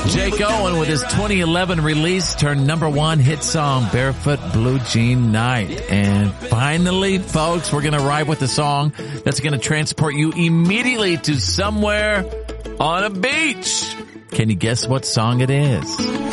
Jake Owen with his 2011 release turned #1 hit song, Barefoot Blue Jean Night. And finally, folks, we're going to arrive with a song that's going to transport you immediately to somewhere on a beach. Can you guess what song it is?